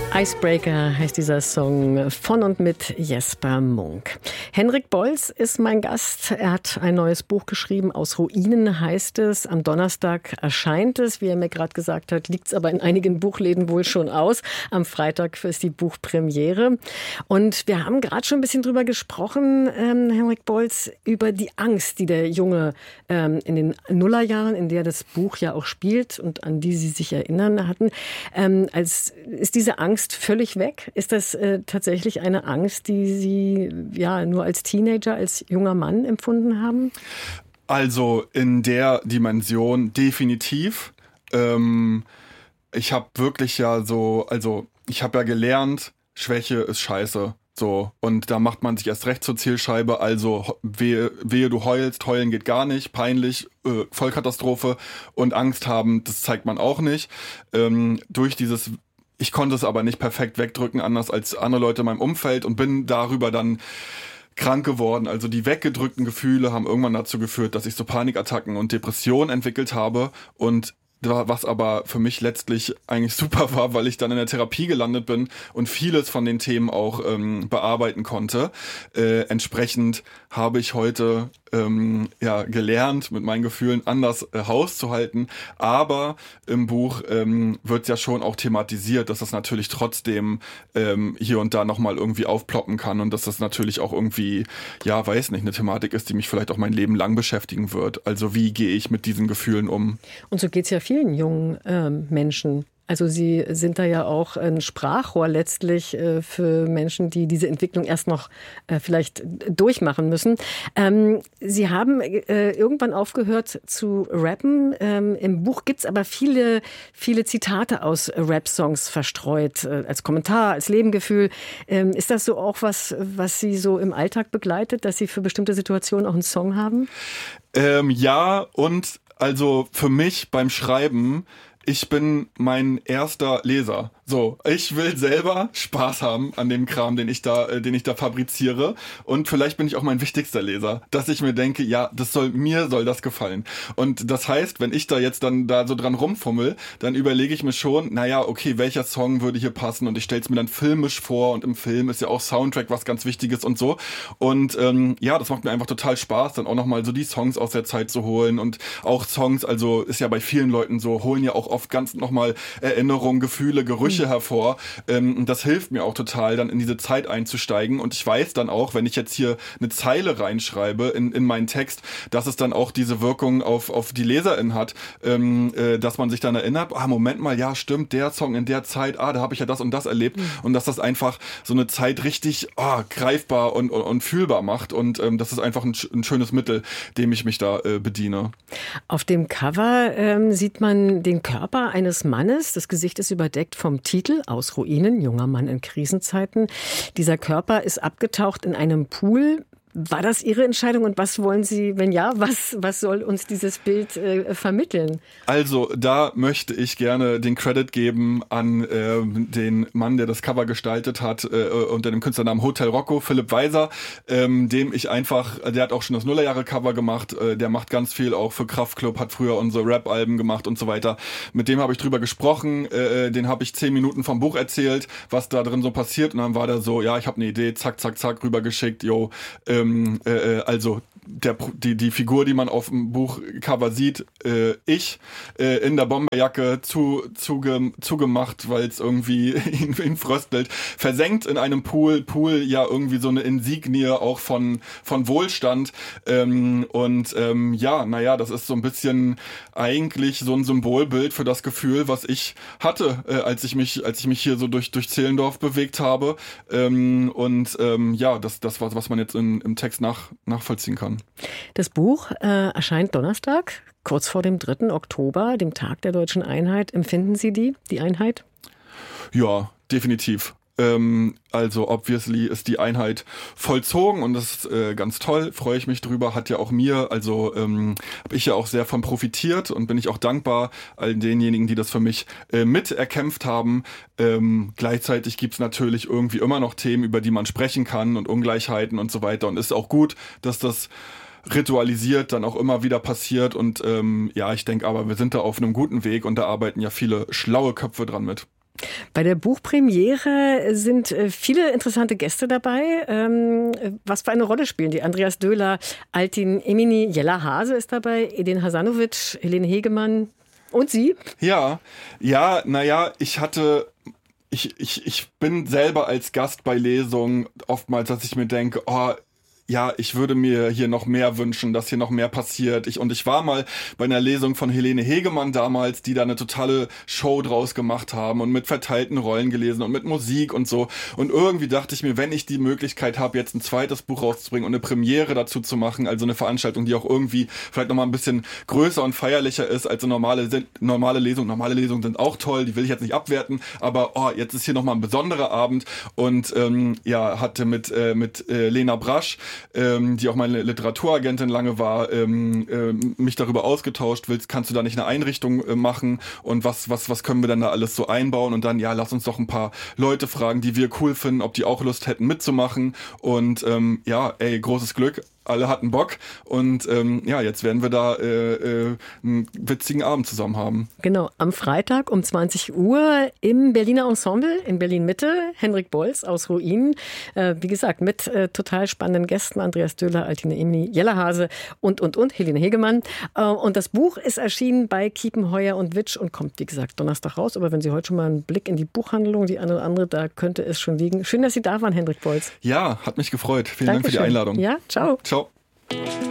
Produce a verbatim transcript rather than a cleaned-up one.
Icebreaker heißt dieser Song von und mit Jesper Munk. Henrik Bolz ist mein Gast. Er hat ein neues Buch geschrieben. Aus Ruinen heißt es. Am Donnerstag erscheint es. Wie er mir gerade gesagt hat, liegt es aber in einigen Buchläden wohl schon aus. Am Freitag ist die Buchpremiere. Und wir haben gerade schon ein bisschen drüber gesprochen, ähm, Henrik Bolz, über die Angst, die der Junge ähm, in den Nullerjahren, in der das Buch ja auch spielt und an die Sie sich erinnern hatten, ähm, als ist diese Angst völlig weg? Ist das äh, tatsächlich eine Angst, die Sie ja nur als Teenager, als junger Mann empfunden haben? Also in der Dimension definitiv. Ähm, ich habe wirklich ja so, also ich habe ja gelernt, Schwäche ist scheiße. So, und da macht man sich erst recht zur Zielscheibe, also wehe, wehe du heulst, heulen geht gar nicht, peinlich, äh, Vollkatastrophe, und Angst haben, das zeigt man auch nicht. Ähm, durch dieses Ich konnte es aber nicht perfekt wegdrücken, anders als andere Leute in meinem Umfeld, und bin darüber dann krank geworden. Also die weggedrückten Gefühle haben irgendwann dazu geführt, dass ich so Panikattacken und Depressionen entwickelt habe, und was aber für mich letztlich eigentlich super war, weil ich dann in der Therapie gelandet bin und vieles von den Themen auch ähm, bearbeiten konnte. Äh, entsprechend habe ich heute ähm, ja gelernt, mit meinen Gefühlen anders äh, Haus zu halten. Aber im Buch ähm, wird ja schon auch thematisiert, dass das natürlich trotzdem ähm, hier und da nochmal irgendwie aufploppen kann, und dass das natürlich auch irgendwie, ja, weiß nicht, eine Thematik ist, die mich vielleicht auch mein Leben lang beschäftigen wird. Also wie gehe ich mit diesen Gefühlen um? Und so geht's ja vielen jungen ähm, Menschen. Also Sie sind da ja auch ein Sprachrohr letztlich äh, für Menschen, die diese Entwicklung erst noch äh, vielleicht durchmachen müssen. Ähm, Sie haben äh, irgendwann aufgehört zu rappen. Ähm, Im Buch gibt's aber viele, viele Zitate aus Rap-Songs verstreut, äh, als Kommentar, als Nebengefühl. Ähm, ist das so auch was, was Sie so im Alltag begleitet, dass Sie für bestimmte Situationen auch einen Song haben? Ähm, ja, und also für mich beim Schreiben, ich bin mein erster Leser. So, ich will selber Spaß haben an dem Kram, den ich da, äh, den ich da fabriziere. Und vielleicht bin ich auch mein wichtigster Leser, dass ich mir denke, ja, das soll, mir soll das gefallen. Und das heißt, wenn ich da jetzt dann da so dran rumfummel, dann überlege ich mir schon, naja, okay, welcher Song würde hier passen? Und ich stelle es mir dann filmisch vor, und im Film ist ja auch Soundtrack was ganz Wichtiges und so. Und ähm, ja, das macht mir einfach total Spaß, dann auch nochmal so die Songs aus der Zeit zu holen. Und auch Songs, also ist ja bei vielen Leuten so, holen ja auch oft ganz nochmal Erinnerungen, Gefühle, Gerüche hervor. Ähm, das hilft mir auch total, dann in diese Zeit einzusteigen. Und ich weiß dann auch, wenn ich jetzt hier eine Zeile reinschreibe in, in meinen Text, dass es dann auch diese Wirkung auf, auf die LeserInnen hat, ähm, äh, dass man sich dann erinnert, ah, Moment mal, ja, stimmt, der Song in der Zeit, ah, da habe ich ja das und das erlebt. Mhm. Und dass das einfach so eine Zeit richtig oh, greifbar und, und, und fühlbar macht. Und ähm, das ist einfach ein, ein schönes Mittel, dem ich mich da äh, bediene. Auf dem Cover ähm, sieht man den Körper eines Mannes. Das Gesicht ist überdeckt vom Titel Aus Ruinen, junger Mann in Krisenzeiten. Dieser Körper ist abgetaucht in einem Pool. War das Ihre Entscheidung, und was wollen Sie, wenn ja, was, was soll uns dieses Bild äh, vermitteln? Also da möchte ich gerne den Credit geben an äh, den Mann, der das Cover gestaltet hat, äh, unter dem Künstlernamen Hotel Rocco, Philipp Weiser, ähm, dem ich einfach, der hat auch schon das Nullerjahre-Cover gemacht, äh, der macht ganz viel auch für Kraftklub, hat früher unsere Rap-Alben gemacht und so weiter. Mit dem habe ich drüber gesprochen, äh, den habe ich zehn Minuten vom Buch erzählt, was da drin so passiert, und dann war der so, ja, ich habe eine Idee, zack, zack, zack, rübergeschickt, yo, äh, Ähm, äh, also der, die, die Figur, die man auf dem Buchcover sieht, äh, ich äh, in der Bomberjacke zu, zuge, zugemacht, weil es irgendwie ihn, ihn fröstelt, versenkt in einem Pool, Pool ja irgendwie so eine Insignie auch von, von Wohlstand, ähm, und ähm, ja, naja, das ist so ein bisschen eigentlich so ein Symbolbild für das Gefühl, was ich hatte, äh, als ich mich, als ich mich hier so durch, durch Zehlendorf bewegt habe, ähm, und ähm, ja, das, das was, was man jetzt in, im Text nach, nachvollziehen kann. Das Buch äh, erscheint Donnerstag, kurz vor dem dritten Oktober, dem Tag der Deutschen Einheit. Empfinden Sie die, die Einheit? Ja, definitiv. Ähm, also obviously ist die Einheit vollzogen, und das ist äh, ganz toll, freue ich mich drüber, hat ja auch mir, also ähm, habe ich ja auch sehr von profitiert, und bin ich auch dankbar all denjenigen, die das für mich äh, mit erkämpft haben. Ähm, gleichzeitig gibt's natürlich irgendwie immer noch Themen, über die man sprechen kann, und Ungleichheiten und so weiter, und ist auch gut, dass das ritualisiert dann auch immer wieder passiert, und ähm, ja, ich denke aber, wir sind da auf einem guten Weg, und da arbeiten ja viele schlaue Köpfe dran mit. Bei der Buchpremiere sind viele interessante Gäste dabei. Was für eine Rolle spielen die? Andreas Döhler, Altin Emini, Jella Hase ist dabei, Edin Hasanovic, Helene Hegemann und Sie? Ja, ja, naja, ich hatte... Ich, ich, ich bin selber als Gast bei Lesungen oftmals, dass ich mir denke, oh, ja, ich würde mir hier noch mehr wünschen, dass hier noch mehr passiert. Ich, und ich war mal bei einer Lesung von Helene Hegemann damals, die da eine totale Show draus gemacht haben und mit verteilten Rollen gelesen und mit Musik und so. Und irgendwie dachte ich mir, wenn ich die Möglichkeit habe, jetzt ein zweites Buch rauszubringen und eine Premiere dazu zu machen, also eine Veranstaltung, die auch irgendwie vielleicht nochmal ein bisschen größer und feierlicher ist als eine normale, normale Lesung. Normale Lesungen sind auch toll, die will ich jetzt nicht abwerten, aber oh, jetzt ist hier nochmal ein besonderer Abend und ähm, ja, hatte mit, äh, mit äh, Lena Brasch, Ähm, die auch meine Literaturagentin lange war, ähm, äh, mich darüber ausgetauscht. Willst, kannst du da nicht eine Einrichtung äh, machen und was, was, was können wir denn da alles so einbauen? Und dann, ja, lass uns doch ein paar Leute fragen, die wir cool finden, ob die auch Lust hätten mitzumachen. Und ähm, ja, ey, großes Glück. Alle hatten Bock und ähm, ja, jetzt werden wir da äh, äh, einen witzigen Abend zusammen haben. Genau, am Freitag um zwanzig Uhr im Berliner Ensemble in Berlin-Mitte. Henrik Bolz aus Ruinen. Äh, wie gesagt, mit äh, total spannenden Gästen. Andreas Döhler, Altine Emini, Jella Hase und, und, und, Helene Hegemann. Äh, und das Buch ist erschienen bei Kiepenheuer und Witsch und kommt, wie gesagt, Donnerstag raus. Aber wenn Sie heute schon mal einen Blick in die Buchhandlung, die eine oder andere, da könnte es schon liegen. Schön, dass Sie da waren, Henrik Bolz. Ja, hat mich gefreut. Vielen Dankeschön. Dank für die Einladung. Ja, ciao. Ciao.